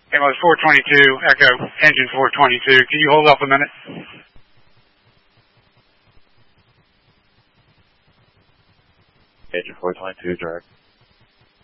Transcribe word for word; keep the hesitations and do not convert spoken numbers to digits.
Amos four twenty-two, Echo, engine four twenty-two. Can you hold up a minute? Engine four twenty-two, direct.